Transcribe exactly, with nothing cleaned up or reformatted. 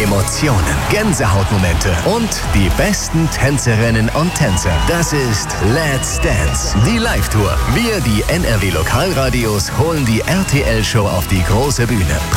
Emotionen, Gänsehautmomente und die besten Tänzerinnen und Tänzer. Das ist Let's Dance, die Live-Tour. Wir, die N R W Lokalradios, holen die R T L-Show auf die große Bühne.